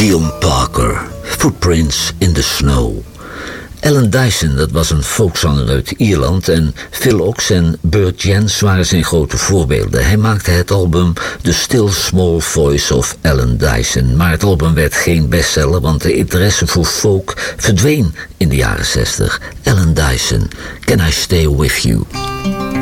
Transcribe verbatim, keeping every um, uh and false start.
Leon Parker, Footprints in the Snow. Alan Dyson, dat was een folkzanger uit Ierland en Phil Ochs en Bert Jens waren zijn grote voorbeelden. Hij maakte het album The Still Small Voice of Alan Dyson, maar het album werd geen bestseller, want de interesse voor folk verdween in de jaren zestig. Alan Dyson, Can I Stay With You?